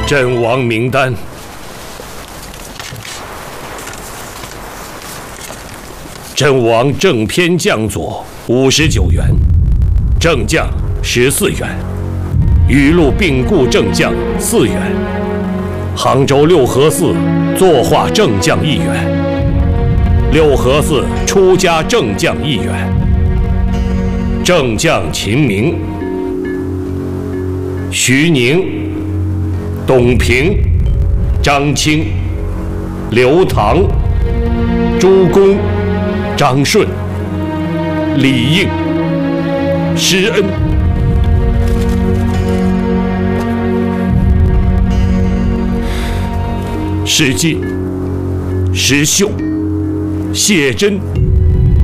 阵亡名单：阵亡正偏将佐59员，正将14员，余路病故正将4员，杭州六合寺作画正将1员，六合寺出家正将1员。正将秦明、徐宁、董平、张清、刘唐、朱公、张顺、李应、施恩。石进、石秀、谢真。